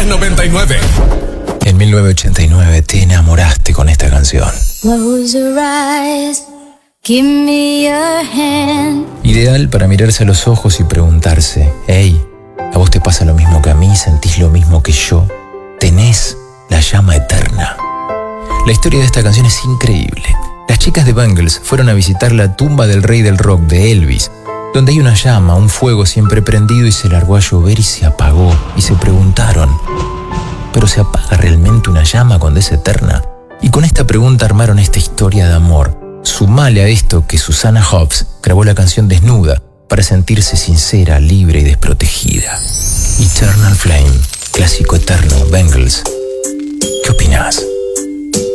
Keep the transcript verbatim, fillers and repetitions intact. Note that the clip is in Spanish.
la noventa y nueve. En mil novecientos ochenta y nueve te enamoraste con esta canción. Close your eyes, give me your hand. Ideal para mirarse a los ojos y preguntarse: hey, ¿a vos te pasa lo mismo que a mí? ¿Sentís lo mismo que yo? ¿Tenés la llama eterna? La historia de esta canción es increíble. Las chicas de Bangles fueron a visitar la tumba del rey del rock, de Elvis, donde hay una llama, un fuego siempre prendido, y se largó a llover y se apagó. Y se preguntaron: ¿pero se apaga realmente una llama cuando es eterna? Y con esta pregunta armaron esta historia de amor. Sumale a esto que Susanna Hoffs grabó la canción desnuda para sentirse sincera, libre y desprotegida. Eternal Flame, clásico eterno, Bangles. ¿Qué opinás?